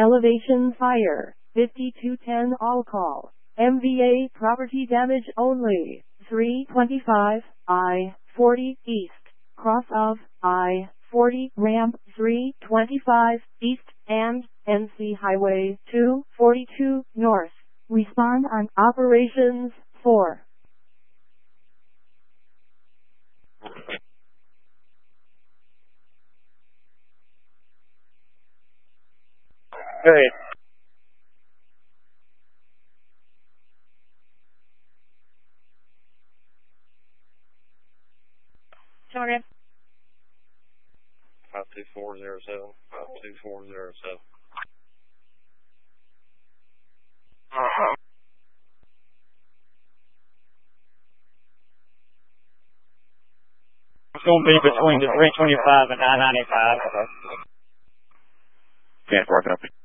elevation fire, 5210 all call. MVA property damage only, 325, I-40 East, cross of I-40 ramp 325 East and NC Highway 242 North. Respond on operations 4. Good. Sorry. 52407. 52407. It's going to be between the 325 and 995. Can't work up.